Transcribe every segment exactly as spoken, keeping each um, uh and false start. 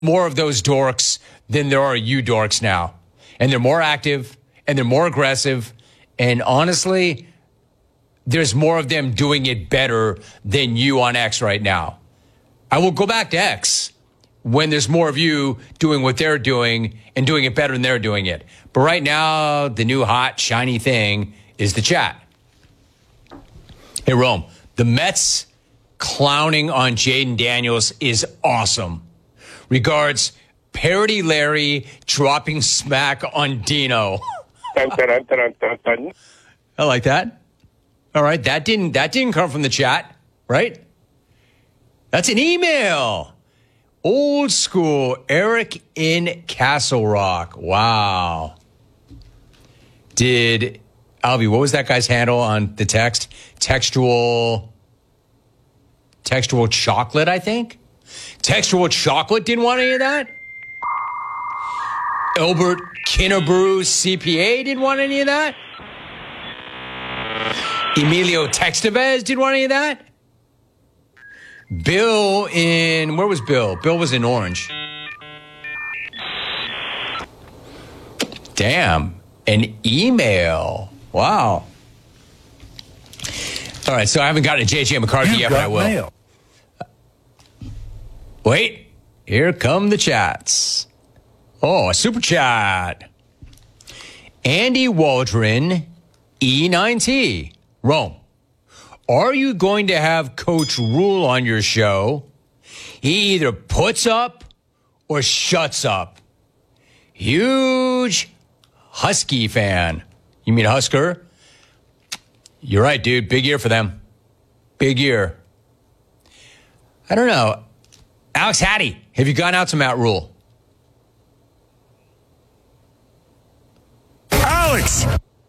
more of those dorks than there are you dorks now. And they're more active and they're more aggressive. And honestly, there's more of them doing it better than you on X right now. I will go back to X when there's more of you doing what they're doing and doing it better than they're doing it. But right now, the new hot, shiny thing is the chat. Hey, Rome, the Mets clowning on Jaden Daniels is awesome. Regards, Parody Larry dropping smack on Dino. Dun, dun, dun, dun, dun. I like that. All right, that didn't that didn't come from the chat, right? That's an email. Old school Eric in Castle Rock. Wow. Did Alvy, what was that guy's handle on the text? Textual Textual chocolate, I think. Textual chocolate didn't want any of that. Albert Kinnebrew C P A didn't want any of that. Emilio Textevez didn't want any of that. Bill in, where was Bill? Bill was in Orange. Damn, an email. Wow. All right, so I haven't gotten a J J McCarthy yet, but I will. Mail. Wait, here come the chats. Oh, a super chat. Andy Waldron, E nine T. Rome, are you going to have Coach Rule on your show? He either puts up or shuts up. Huge Husky fan. You mean Husker? You're right, dude. Big year for them. Big year. I don't know. Alex Hattie, have you gone out to Matt Rule? Alex!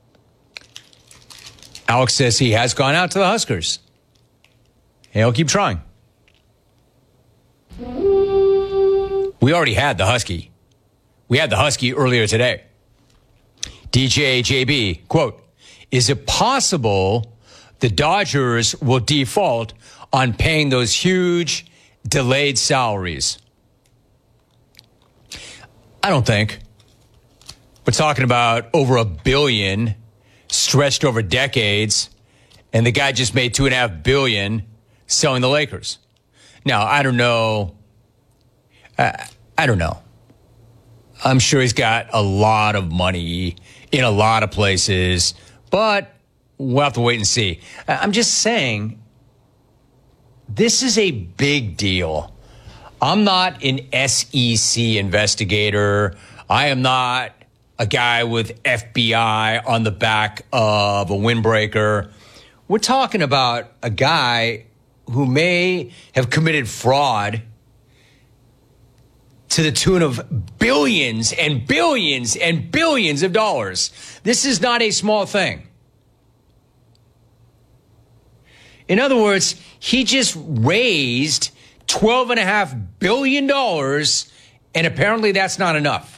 Alex says he has gone out to the Huskers. Hey, I'll keep trying. We already had the Husky. We had the Husky earlier today. D J J B, quote, is it possible the Dodgers will default on paying those huge delayed salaries? I don't think. We're talking about over a billion stretched over decades, and the guy just made two and a half billion selling the Lakers. Now, I don't know. I, I don't know. I'm sure he's got a lot of money in a lot of places, but we'll have to wait and see. I'm just saying, this is a big deal. I'm not an S E C investigator. I am not a guy with F B I on the back of a windbreaker. We're talking about a guy who may have committed fraud to the tune of billions and billions and billions of dollars. This is not a small thing. In other words, he just raised twelve and a half billion dollars, and apparently that's not enough.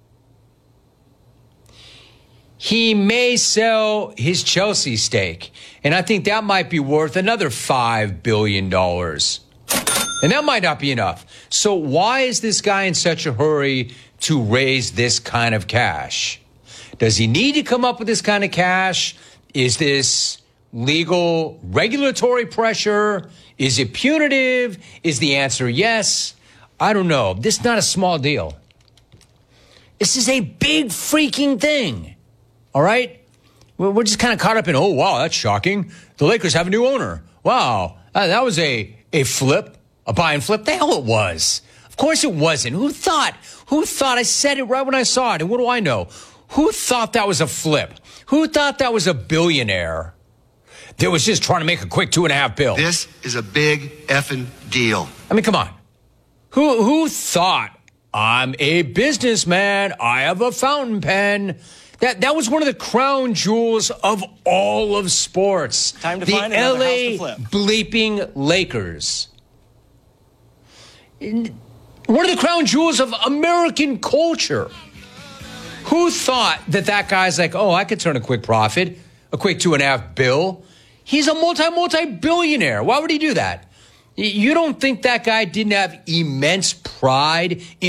He may sell his Chelsea stake, and I think that might be worth another five billion dollars. And that might not be enough. So why is this guy in such a hurry to raise this kind of cash? Does he need to come up with this kind of cash? Is this legal regulatory pressure? Is it punitive? Is the answer yes? I don't know. This is not a small deal. This is a big freaking thing. All right? We're just kind of caught up in, oh, wow, that's shocking. The Lakers have a new owner. Wow, uh, that was a, a flip, a buy and flip. The hell it was. Of course it wasn't. Who thought? Who thought? I said it right when I saw it. And what do I know? Who thought that was a flip? Who thought that was a billionaire that was just trying to make a quick two and a half bill? This is a big effing deal. I mean, come on. Who, who thought, I'm a businessman, I have a fountain pen? That that was one of the crown jewels of all of sports. Time to the find another L A house to flip. bleeping Lakers. In, one of the crown jewels of American culture. Who thought that that guy's like, oh, I could turn a quick profit, a quick two and a half bill? He's a multi, multi-billionaire. Why would he do that? You don't think that guy didn't have immense pride